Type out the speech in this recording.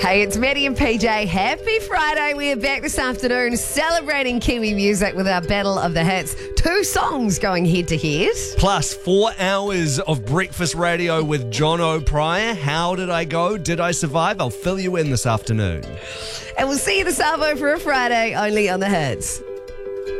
Hey, it's Maddie and PJ. Happy Friday. We are back this afternoon celebrating Kiwi music with our Battle of the Hits. 2 songs going head to head. Plus 4 hours of breakfast radio with John O'Pryor. How did I go? Did I survive? I'll fill you in this afternoon. And we'll see you this Arvo for a Friday only on the Hits.